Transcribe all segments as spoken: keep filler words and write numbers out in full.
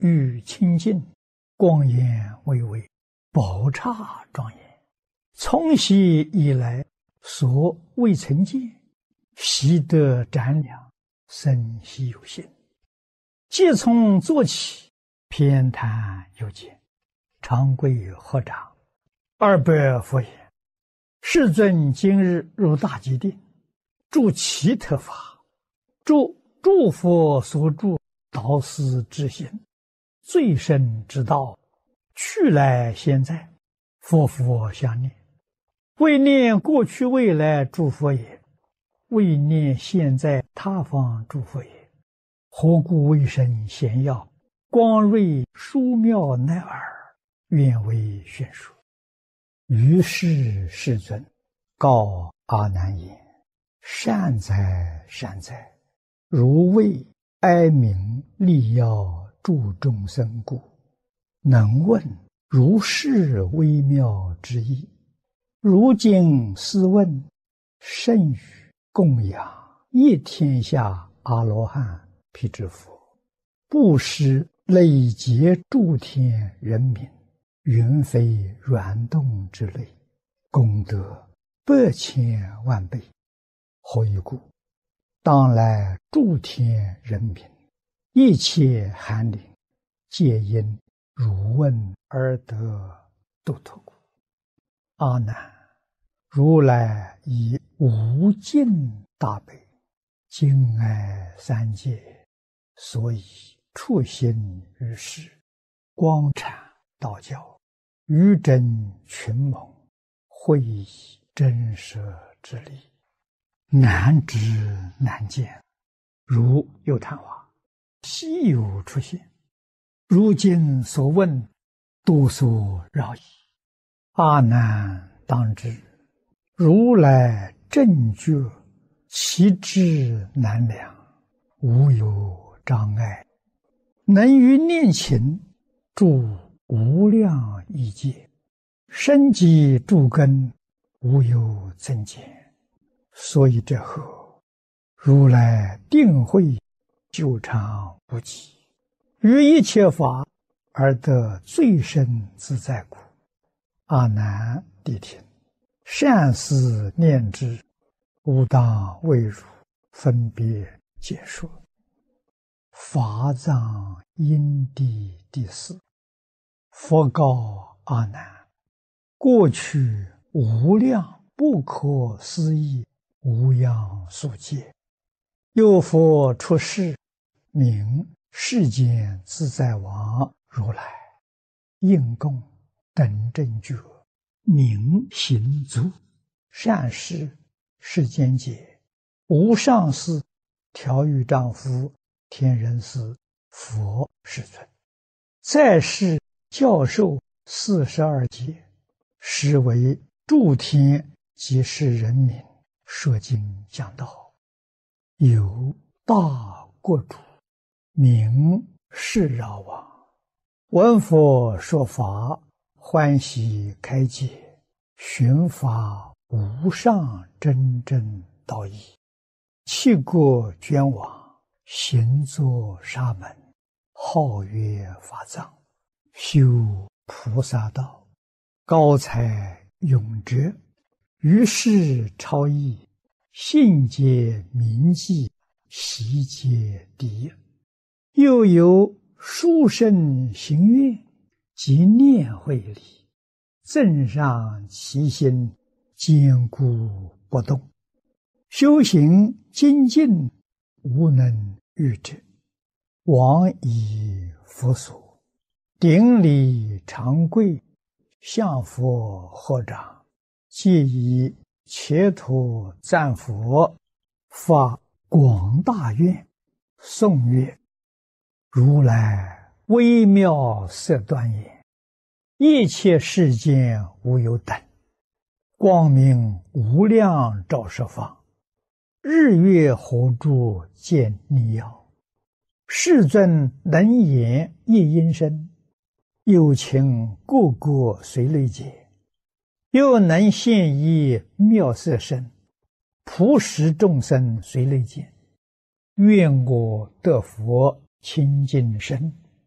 欲清净，光颜巍巍，宝刹庄严。从昔以来，所未曾见，习得瞻仰，生希有心。即从坐起，偏袒有见，长跪合掌，二百佛言：世尊今日入大吉定，住其特法，住诸佛所住导师之行，最深之道，去来现在，佛佛相念。为念过去未来诸佛也，为念现在他方诸佛也。何故为生显耀，光瑞殊妙乃尔，愿为宣说。于是世尊告阿难言：善哉善哉，如为哀悯利要助众生故，能问如是微妙之意。如今斯问，甚于供养一天下阿罗汉辟支佛，布施累劫诸天人民，云飞软动之类，功德百千万倍。何以故？当来诸天人民，一切寒灵，皆因汝问而得度脱故。阿难，如来以无尽大悲，敬爱三界，所以处心于世，光阐道教，于真群蒙，会以真实之理，难知难见，如有昙花，稀有出现。如今所问，多所扰矣。阿难当知，如来正觉，其智难量，无有障碍，能于念勤住无量亿劫，生机诸根，无有增减。所以这后，如来定慧久长无极，于一切法而得最深自在故。阿难谛听，善思念之，吾当为汝分别解说。法藏因地第四。佛告阿难：过去无量不可思议无量数劫，有佛出世，名世间自在王如来，应供等正觉，明行足，善事世间解，无上士，调御丈夫，天人师，佛世尊。再世教授四十二劫，实为诸天及世人民说经讲道。有大国主，名释饶王，闻佛说法，欢喜开解，寻法无上真正道义，弃国捐往，行作沙门，号曰法藏，修菩萨道，高才永哲，于世超逸，信解铭记，习皆第一。又有殊胜行愿及念慧力，增上其心，坚固不动，修行精进，无能御者。往以佛所，顶礼长跪，向佛合掌，皆以切土赞佛，发广大愿，颂曰：如来微妙色端严，一切世间无有等，光明无量照十方，日月火柱见逆耀。世尊能言一音声，有情个个随类解，又能现一妙色身，普使众生随类见。愿我得佛清净身，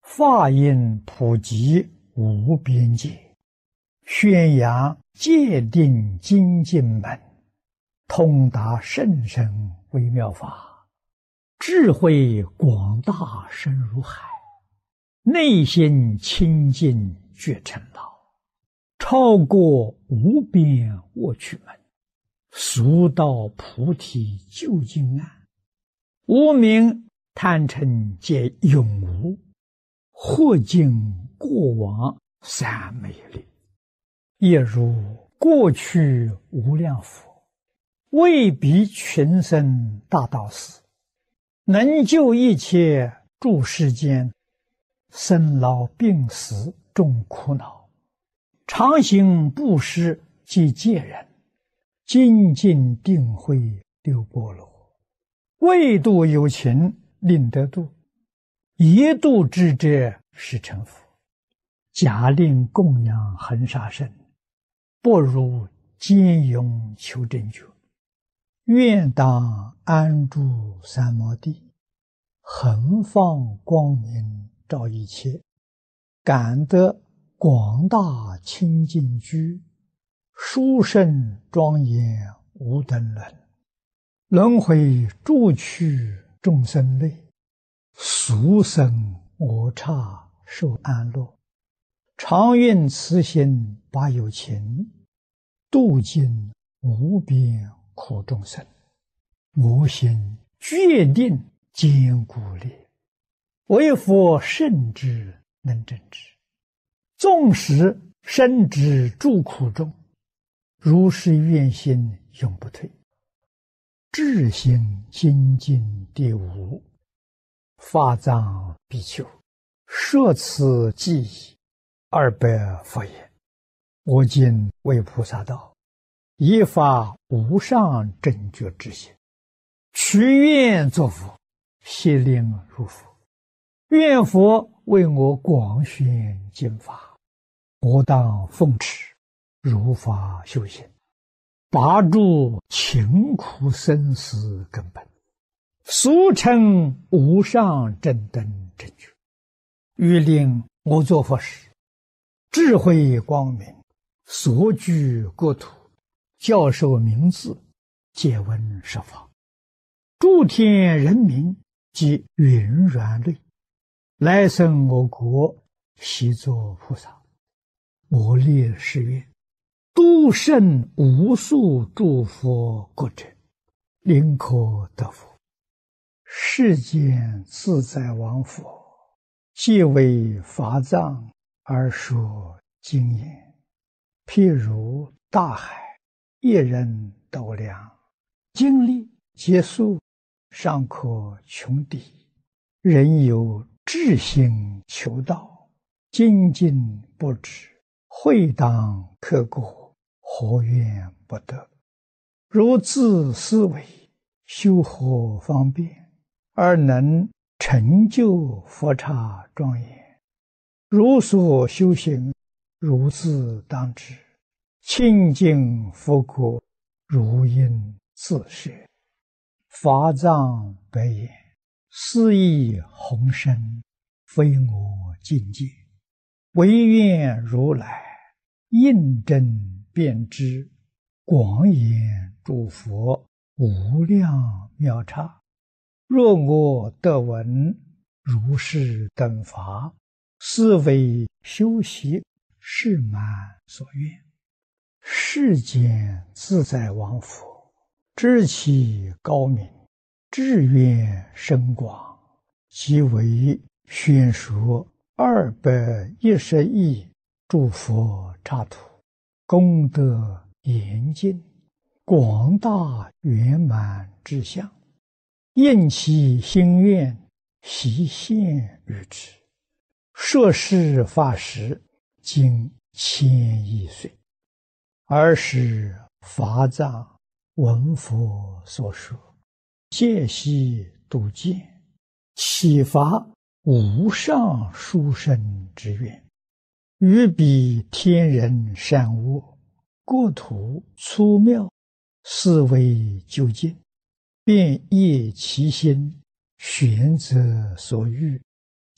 法音普及无边界，宣扬戒定精进门，通达甚深微妙法，智慧广大深如海，内心清净觉成道，超过无边卧趣门，速到菩提究竟岸，无明贪嗔皆永无，或尽过往三昧力，也如过去无量佛，为彼群生大道士，能救一切诸世间生老病死众苦恼，常行布施及戒人，精进定慧六波罗，为度有情令得度，一度之者是成佛。假令供养恒沙身，不如坚勇求真觉。愿当安住三摩地，恒放光明照一切，感得广大清净居，殊胜庄严无等伦。轮回诸趣众生类，俗生我刹受安乐。常愿慈心把有情，度尽无边苦众生。我心决定坚固力，为佛圣之能正之。纵使身之诸苦中，如是愿心永不退。智心精进第五，法藏比丘，摄此记忆二百佛言：我今为菩萨道，以发无上正觉之心，许愿作佛，悉令入佛。愿佛为我广宣经法，我当奉持，如法修行，拔除勤苦生死根本，俗称无上正等正觉。欲令我作佛时，智慧光明，所居国土，教授名字，皆闻十方。诸天人民及云软类，来生我国，悉作菩萨。我立誓愿，度胜无数诸佛国者，临可得佛。世间自在王佛，皆为法藏而说经言，譬如大海，一人斗量，经历劫数，尚可穷抵。人有志心求道，精进不止，会当刻过，何怨不得？如自思维，修何方便，而能成就佛刹庄严？如所修行，如自当知，清净佛国，如应自设。法藏白言：斯亦宏深，非我境界，唯愿如来印证遍知，广演诸佛无量妙刹。若我得闻如是等法，是为修习是满所愿。世间自在王佛，知其高明，志愿深广，即为宣说二百一十亿诸佛刹土，功德严尽，广大圆满之相，应其心愿，悉现于之。摄事法时，经千亿岁，尔时法藏闻佛所说，戒悉度见，启发无上殊胜之愿，于彼天人善恶，国土粗妙，思维究竟，便业其心，选择所欲，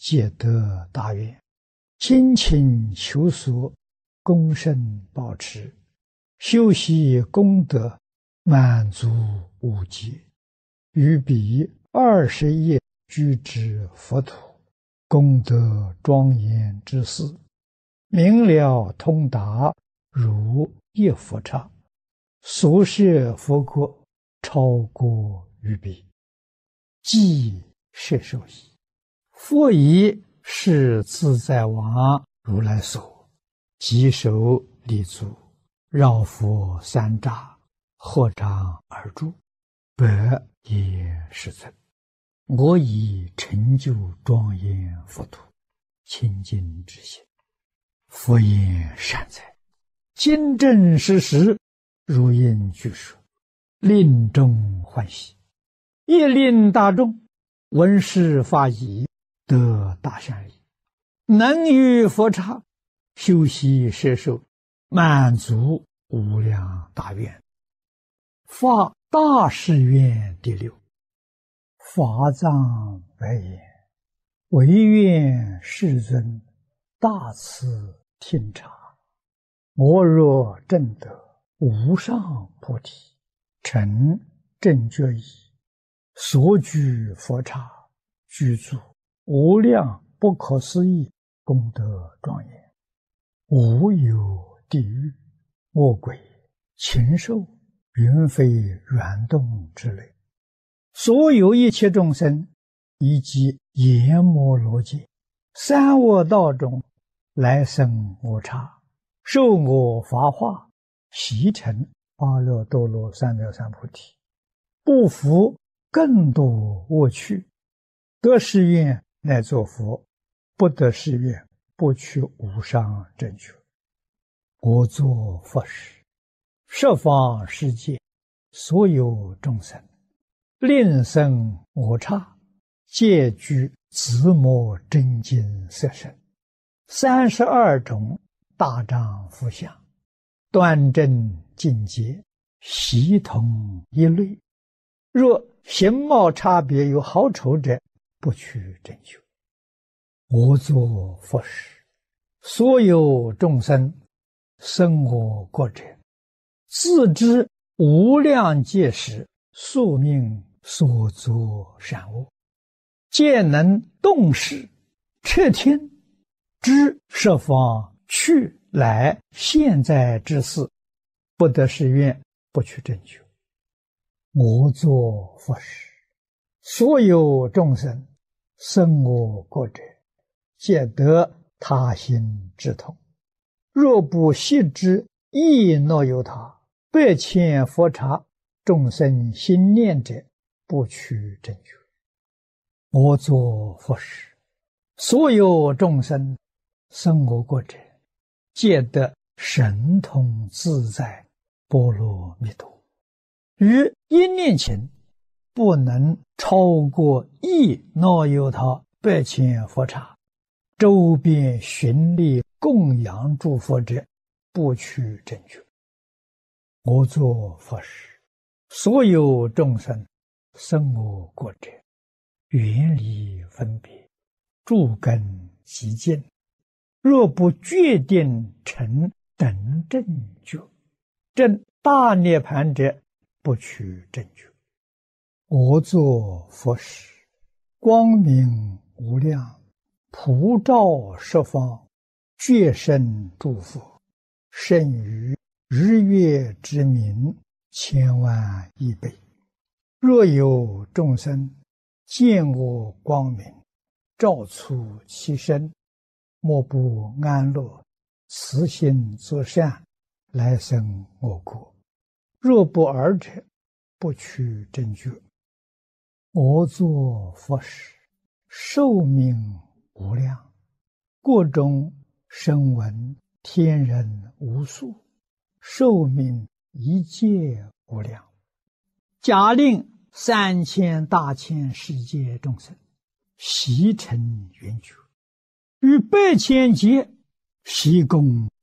皆得大愿，精勤求索，功胜保持，修习功德，满足无极，于彼二十亿居之佛土，功德庄严之事，明了通达，如一佛刹，所摄佛国超过于彼，即摄受矣。佛以是自在王如来所，稽首立足，绕佛三匝，合掌而住，百也世尊。我以成就庄严佛土，清净之心。佛言善哉，今正实实，如应具说，令众欢喜，亦令大众闻是法已，得大善利，能于佛刹修习摄受，满足无量大愿。发大誓愿第六。法藏白言：唯愿世尊大慈听察，我若证得无上菩提，成正觉已，所居佛刹，具足无量不可思议功德庄严，无有地狱、恶鬼、禽兽、云飞软动之类，所有一切众生，以及阎摩罗界、三恶道中来生我刹，受我法化，习成阿耨多罗三藐三菩提，不服更多恶趣，得誓愿乃作佛，不得誓愿不取无上正觉。我作佛时，十方世界所有众生，令生我刹，皆具自摩真经色身，三十二种大丈夫相，端正境界，悉同一类。若形貌差别有好丑者，不取正觉。我作佛时，所有众生生我国者，自知无量劫时宿命所作善恶，皆能动识彻听，知十方去来现在之事，不得誓愿不取正觉。我作佛时，所有众生生我国者，皆得他心之痛。若不悉知亦若有他，百千佛刹众生心念者，不取正觉。我作佛时，所有众生生我国者，皆得神通自在波罗蜜多。于一念前，不能超过一若有他百千佛刹，周边寻历供养诸佛者，不取正觉。我作佛时，所有众生生我国者，远离分别，诸根极净，若不决定成等正觉，证大涅盘者，不取正觉。我作佛时，光明无量，普照十方，觉生诸佛，胜于日月之明千万亿倍。若有众生见我光明，照出其身，莫不安乐，慈心作善，来生我国。若不尔者，不取正觉。我作佛时，寿命无量，国中声闻天人无数，寿命一界无量。假令三千大千世界众生悉成圆觉，于百千劫悉供